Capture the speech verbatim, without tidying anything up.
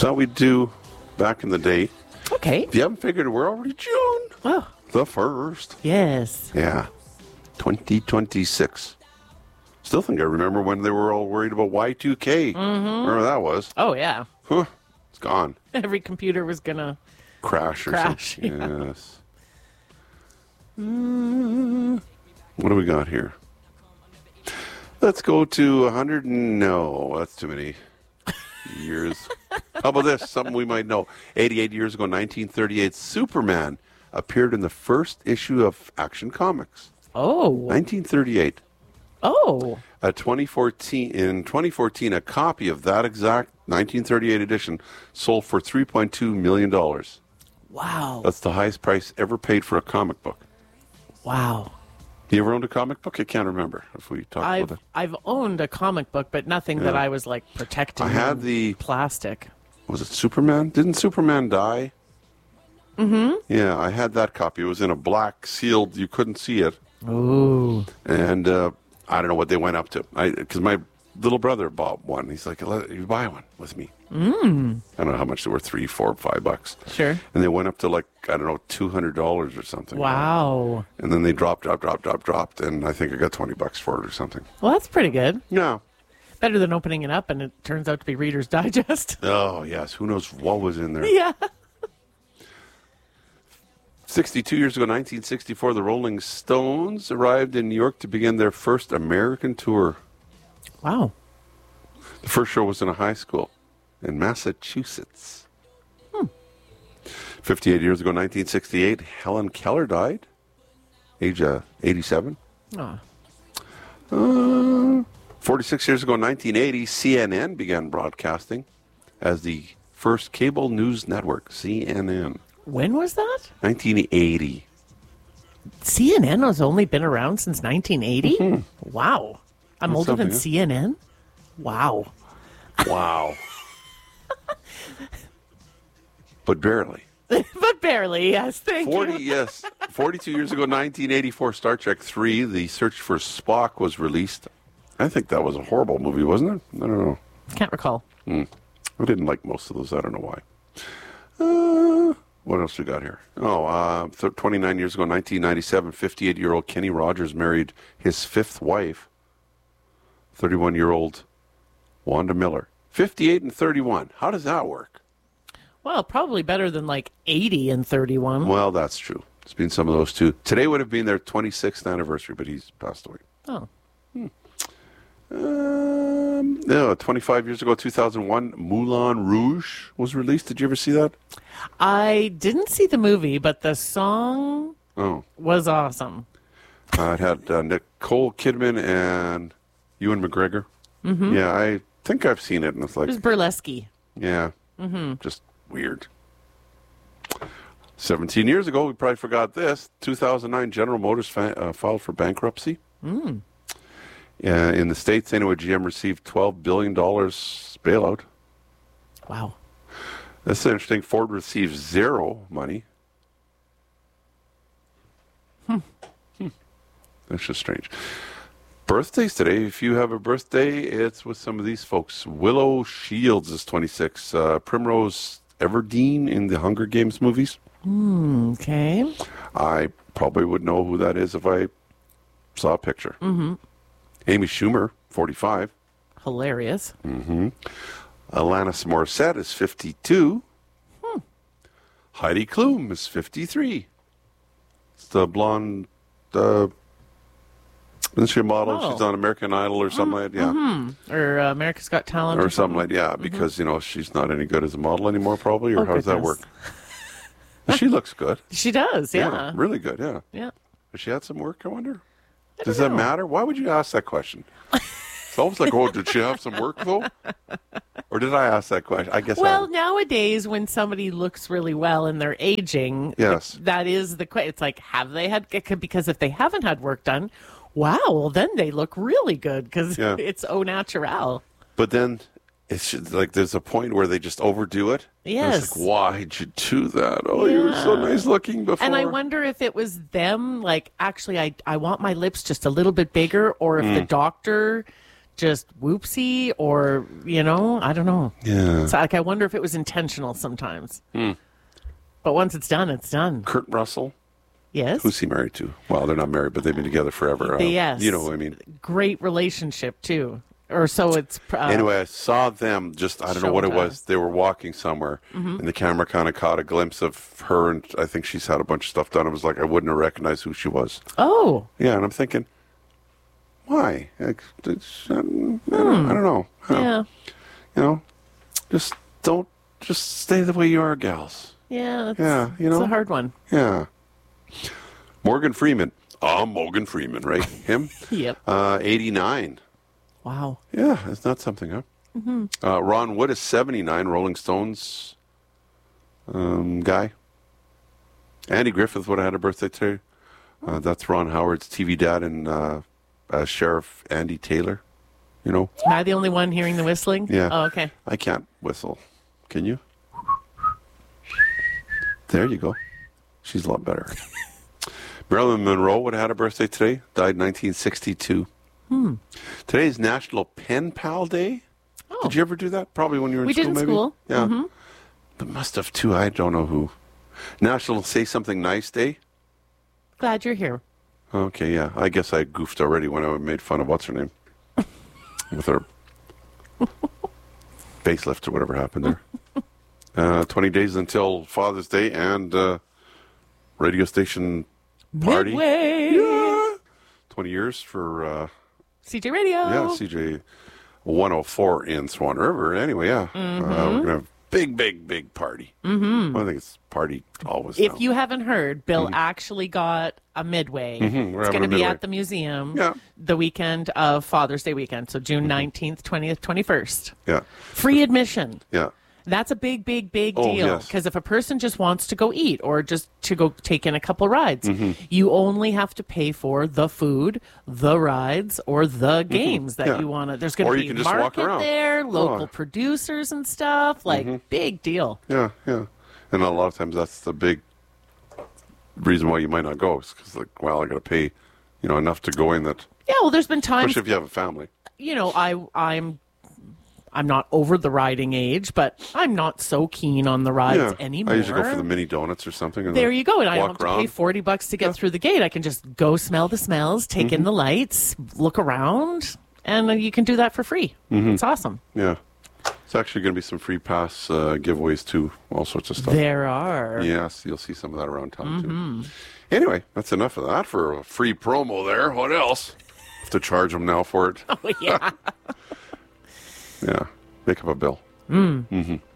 So we do back in the day. Okay. If you haven't figured it, we're already June. Oh. The first. Yes. Yeah. twenty twenty-six. Still think I remember when they were all worried about Y two K. Mm-hmm. Remember that was? Oh, yeah. Huh. It's gone. Every computer was going to crash or crash, something. yeah. Yes. Uh, what do we got here? Let's go to one hundred. No, that's too many years. How about this? Something we might know. eighty-eight years ago, nineteen thirty-eight, Superman appeared in the first issue of Action Comics. Oh. nineteen thirty-eight. Oh. A twenty fourteen in twenty fourteen, a copy of that exact nineteen thirty-eight edition sold for three point two million dollars. Wow. That's the highest price ever paid for a comic book. Wow. You ever owned a comic book? I can't remember if we talked I've about it. I've owned a comic book, but nothing Yeah. that I was like protecting. I had the plastic. Was it Superman? Didn't Superman die? Mm-hmm. Yeah, I had that copy. It was in a black sealed. You couldn't see it. Ooh. And uh, I don't know what they went up to. I because my little brother bought one. He's like, "Let you buy one with me." Mm. I don't know how much they were. Three, four, five bucks. Sure. And they went up to like I don't know, two hundred dollars or something. Wow. And then they dropped, dropped, dropped, dropped, dropped, and I think I got twenty bucks for it or something. Well, that's pretty good. Yeah. Better than opening it up and it turns out to be Reader's Digest. Oh yes. Who knows what was in there? Yeah. sixty-two years ago, nineteen sixty-four, the Rolling Stones arrived in New York to begin their first American tour. Wow. The first show was in a high school in Massachusetts. Hmm. fifty-eight years ago, nineteen sixty-eight, Helen Keller died, age uh, eighty-seven. Oh. Uh, forty-six years ago, nineteen eighty, C N N began broadcasting as the first cable news network, C N N. When was that? nineteen eighty. C N N has only been around since nineteen eighty? Mm-hmm. Wow. I'm That's older than huh? C N N? Wow. Wow. But barely. But barely, yes. Thank forty, you. yes. forty-two years ago, nineteen eighty-four, Star Trek three, The Search for Spock was released. I think that was a horrible movie, wasn't it? I don't know. Can't recall. Hmm. I didn't like most of those. I don't know why. Uh, what else we got here? Oh, uh, th- twenty-nine years ago, nineteen ninety-seven, fifty-eight-year-old Kenny Rogers married his fifth wife, thirty-one-year-old Wanda Miller. fifty-eight and thirty-one. How does that work? Well, probably better than like eighty and thirty-one. Well, that's true. It's been some of those too. Today would have been their twenty-sixth anniversary, but he's passed away. Oh. Hmm. Um, no, twenty-five years ago, two thousand one, Moulin Rouge was released. Did you ever see that? I didn't see the movie, but the song Oh. was awesome. Uh, it had uh, Nicole Kidman and Ewan McGregor. Mm-hmm. Yeah, I think I've seen it, and it's like... It was burlesque. Yeah, mm-hmm. just weird. seventeen years ago, we probably forgot this, two thousand nine, General Motors fa- uh, filed for bankruptcy. Mm. Uh, in the States, anyway, G M received twelve billion dollars bailout. Wow. That's interesting. Ford received zero money. Hmm. Hmm. That's just strange. Birthdays today. If you have a birthday, it's with some of these folks. Willow Shields is twenty-six. Uh, Primrose Everdeen in the Hunger Games movies. Mm, okay. I probably would know who that is if I saw a picture. Mm-hmm. Amy Schumer, forty-five. Hilarious. Mm-hmm. Alanis Morissette is fifty-two. Hmm. Heidi Klum is fifty-three. It's the blonde, uh, isn't she a model? Oh. She's on American Idol or something like that. Yeah. Mm-hmm. Or uh, America's Got Talent. Or, Or, something like that. Yeah, because, mm-hmm. you know, she's not any good as a model anymore, probably. Or oh, how does that goodness. work? She looks good. She does, yeah. yeah. Really good, yeah. Yeah. Has she had some work, I wonder? I Does know. that matter? Why would you ask that question? It's almost like, oh, did she have some work, though? Or did I ask that question? I guess Well, I... nowadays, when somebody looks really well and they're aging, Yes. that is the question. It's like, have they had, because if they haven't had work done, wow, well, then they look really good because Yeah. it's au naturel. But then it's just like there's a point where they just overdo it. And Yes. it's like, why'd you do that? Oh, you were so Yeah. nice looking before. And I wonder if it was them, like, actually, I, I want my lips just a little bit bigger, or if Mm. the doctor just whoopsie or, you know, I don't know. Yeah. So, like, I wonder if it was intentional sometimes. Hmm. But once it's done, it's done. Kurt Russell. Yes. Who's he married to? Well, they're not married, but they've been together forever. Uh, Yes. You know what I mean? Great relationship, too. Or so it's... Uh, Anyway, I saw them just, I don't know what it showed was. us. They were walking somewhere, Mm-hmm. and the camera kind of caught a glimpse of her, and I think she's had a bunch of stuff done. I was like, I wouldn't have recognized who she was. Oh. Yeah, and I'm thinking, why? Like, it's, um, I, don't, I don't know. I don't- Yeah. You know, just don't, just stay the way you are, gals. Yeah. It's, Yeah, you it's know. a hard one. Yeah. Morgan Freeman. Ah, Morgan Freeman, right? Him? Yep. Uh, eighty-nine. Wow. Yeah, it's not something, huh? Mm-hmm. Uh, Ron Wood is seventy-nine, Rolling Stones um, guy. Andy Griffith would have had a birthday today. Uh, that's Ron Howard's T V dad and uh, uh, Sheriff Andy Taylor. You know? Am I the only one hearing the whistling? Yeah. Oh, okay. I can't whistle. Can you? There you go. She's a lot better. Marilyn Monroe would have had a birthday today. Died in nineteen sixty-two. Hmm. Today is National Pen Pal Day. Oh. Did you ever do that? Probably when you were in We school, did in maybe? school. Yeah. Mhm. But must have too. I don't know who. National Say Something Nice Day. Glad you're here. Okay, yeah. I guess I goofed already when I made fun of what's her name with her facelift or whatever happened there. Uh, Twenty days until Father's Day and uh, radio station party. Midway. Yeah. Twenty years for uh, C J Radio. yeah C J one oh four in Swan River. Anyway, yeah, Mm-hmm. uh, we're gonna have big, big, big party. Mm-hmm. I think it's party always. If now. you haven't heard, Bill actually got a Midway. Mhm, we're It's having going to a be Midway. at the museum Yeah. the weekend of Father's Day weekend, so June nineteenth, twentieth, twenty-first. yeah, Free admission. yeah. That's a big, big, big Oh, deal. yes. Because if a person just wants to go eat or just to go take in a couple rides, Mm-hmm. you only have to pay for the food, the rides, or the games that Mm-hmm. Yeah. you want to. There's going Or to you be can just walk market around. there, local Oh. producers and stuff. Like, big deal. Yeah, yeah. And a lot of times that's the big reason why you might not go. Because, like, well, I got to pay, you know, enough to go in that, Yeah, well, there's been times, especially if you have a family. you know, I, I'm. I'm not over the riding age, but I'm not so keen on the rides Yeah. anymore. I usually go for the mini donuts or something. And There then you go. And I don't walk have to pay around. forty bucks to get through the gate. I can just go smell the smells, take Mm-hmm. in the lights, look around, and uh, you can do that for free. Mm-hmm. It's awesome. Yeah. It's actually going to be some free pass uh, giveaways too, all sorts of stuff. There are. Yes, you'll see some of that around town Mm-hmm. too. Anyway, that's enough of that for a free promo there. What else? Have to charge them now for it. Oh, yeah. Yeah. Make up a bill. Mm. Mm-hmm.